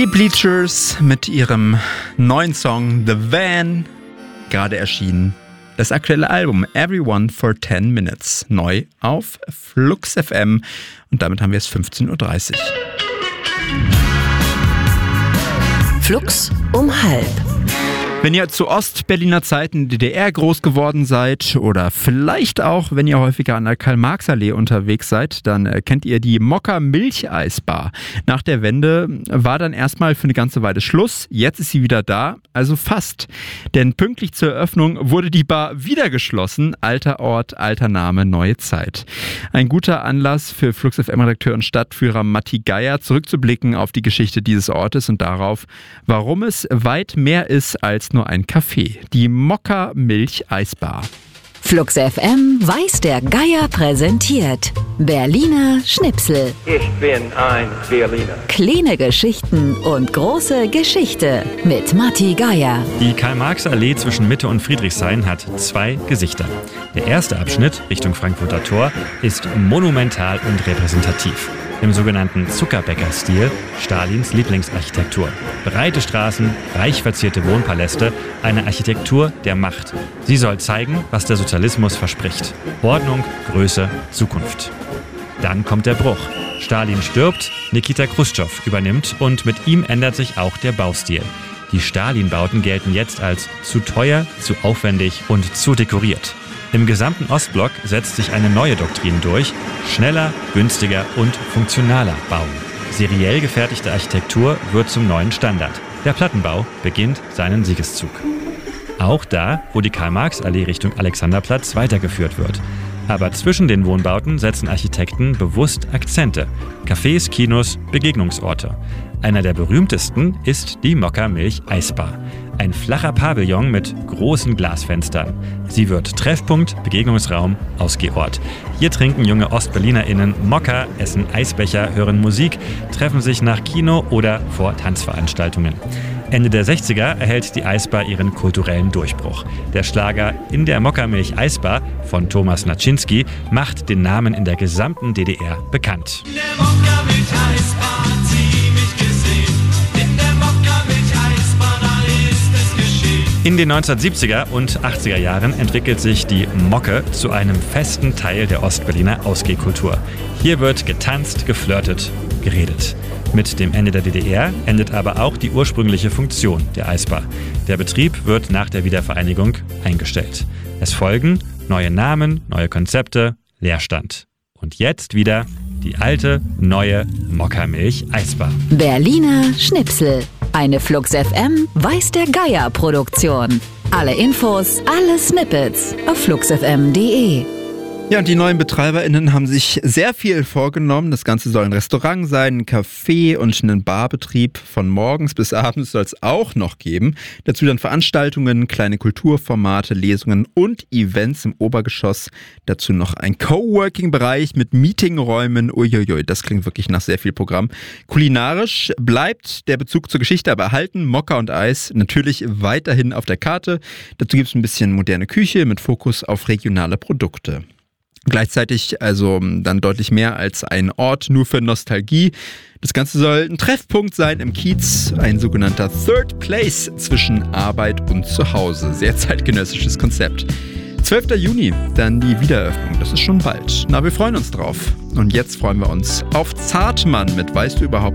Die Bleachers mit ihrem neuen Song The Van, gerade erschienen. Das aktuelle Album Everyone for 10 Minutes, neu auf Flux FM. Und damit haben wir es 15.30 Uhr. Flux um 12:30. Wenn ihr zu Ostberliner Zeiten DDR groß geworden seid oder vielleicht auch, wenn ihr häufiger an der Karl-Marx-Allee unterwegs seid, dann kennt ihr die Mokka Milcheisbar. Nach der Wende war dann erstmal für eine ganze Weile Schluss. Jetzt ist sie wieder da, also fast. Denn pünktlich zur Eröffnung wurde die Bar wieder geschlossen. Alter Ort, alter Name, neue Zeit. Ein guter Anlass für Flux FM-Redakteur und Stadtführer Matti Geier, zurückzublicken auf die Geschichte dieses Ortes und darauf, warum es weit mehr ist als nur ein Café. Die Mokka Milcheisbar. Flux FM weiß der Geier präsentiert. Berliner Schnipsel. Ich bin ein Berliner. Kleine Geschichten und große Geschichte mit Matti Geier. Die Karl-Marx-Allee zwischen Mitte und Friedrichshain hat zwei Gesichter. Der erste Abschnitt Richtung Frankfurter Tor ist monumental und repräsentativ. Im sogenannten Zuckerbäcker-Stil, Stalins Lieblingsarchitektur. Breite Straßen, reich verzierte Wohnpaläste, eine Architektur der Macht. Sie soll zeigen, was der Sozialismus verspricht. Ordnung, Größe, Zukunft. Dann kommt der Bruch. Stalin stirbt, Nikita Chruschtschow übernimmt und mit ihm ändert sich auch der Baustil. Die Stalin-Bauten gelten jetzt als zu teuer, zu aufwendig und zu dekoriert. Im gesamten Ostblock setzt sich eine neue Doktrin durch: schneller, günstiger und funktionaler bauen. Seriell gefertigte Architektur wird zum neuen Standard. Der Plattenbau beginnt seinen Siegeszug. Auch da, wo die Karl-Marx-Allee Richtung Alexanderplatz weitergeführt wird. Aber zwischen den Wohnbauten setzen Architekten bewusst Akzente. Cafés, Kinos, Begegnungsorte. Einer der berühmtesten ist die Mokka Milcheisbar. Ein flacher Pavillon mit großen Glasfenstern. Sie wird Treffpunkt, Begegnungsraum, Ausgehort. Hier trinken junge OstberlinerInnen Mokka, essen Eisbecher, hören Musik, treffen sich nach Kino oder vor Tanzveranstaltungen. Ende der 60er erhält die Eisbar ihren kulturellen Durchbruch. Der Schlager In der Mokka Milcheisbar von Thomas Naczynski macht den Namen in der gesamten DDR bekannt. In der Mokka Milcheisbar hat sie mich gesehen. In der Mokka Milcheisbar, da ist es geschehen. In den 1970er und 80er Jahren entwickelt sich die Mokke zu einem festen Teil der Ostberliner Ausgehkultur. Hier wird getanzt, geflirtet, geredet. Mit dem Ende der DDR endet aber auch die ursprüngliche Funktion der Eisbar. Der Betrieb wird nach der Wiedervereinigung eingestellt. Es folgen neue Namen, neue Konzepte, Leerstand. Und jetzt wieder die alte, neue Mokka Milcheisbar. Berliner Schnipsel. Eine Flux FM weiß der Geier Produktion. Alle Infos, alle Snippets auf fluxfm.de. Ja, und die neuen BetreiberInnen haben sich sehr viel vorgenommen. Das Ganze soll ein Restaurant sein, ein Café und einen Barbetrieb. Von morgens bis abends soll es auch noch geben. Dazu dann Veranstaltungen, kleine Kulturformate, Lesungen und Events im Obergeschoss. Dazu noch ein Coworking-Bereich mit Meetingräumen. Uiuiui, das klingt wirklich nach sehr viel Programm. Kulinarisch bleibt der Bezug zur Geschichte aber erhalten. Mokka und Eis natürlich weiterhin auf der Karte. Dazu gibt es ein bisschen moderne Küche mit Fokus auf regionale Produkte. Gleichzeitig also dann deutlich mehr als ein Ort nur für Nostalgie. Das Ganze soll ein Treffpunkt sein im Kiez, ein sogenannter Third Place zwischen Arbeit und Zuhause. Sehr zeitgenössisches Konzept. 12. Juni, dann die Wiedereröffnung. Das ist schon bald. Na, wir freuen uns drauf. Und jetzt freuen wir uns auf Zartmann mit Weißt du überhaupt